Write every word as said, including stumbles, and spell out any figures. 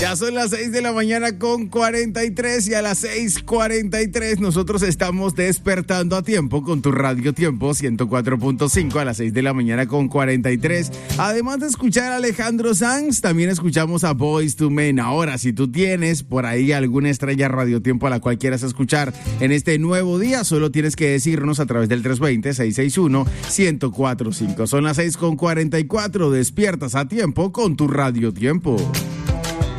Ya son las seis de la mañana con cuarenta y tres y a las seis cuarenta y tres nosotros estamos despertando a tiempo con tu Radio Tiempo ciento cuatro punto cinco a las seis de la mañana con cuarenta y tres. Además de escuchar a Alejandro Sanz, también escuchamos a Boyz two Men. Ahora, si tú tienes por ahí alguna estrella Radio Tiempo a la cual quieras escuchar en este nuevo día, solo tienes que decirnos a través del tres dos cero, seis seis uno, uno cero cuatro cinco. Son las seis con cuarenta y cuatro. Despiertas a tiempo con tu Radio Tiempo.